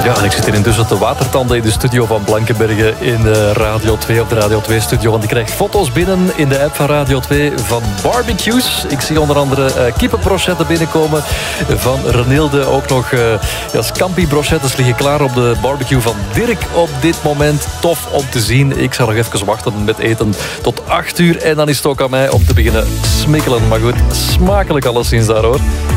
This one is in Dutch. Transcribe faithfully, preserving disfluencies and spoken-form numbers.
Ja, en ik zit hier intussen te watertanden in de studio van Blankenberge in de Radio twee, op de Radio twee studio. Want ik krijg foto's binnen in de app van Radio twee van barbecues. Ik zie onder andere uh, kippenbrochetten binnenkomen van Renilde. Ook nog uh, ja, scampi-brochettes liggen klaar op de barbecue van Dirk op dit moment. Tof om te zien. Ik zal nog even wachten met eten tot acht uur. En dan is het ook aan mij om te beginnen smikkelen. Maar goed, smakelijk alleszins daar hoor.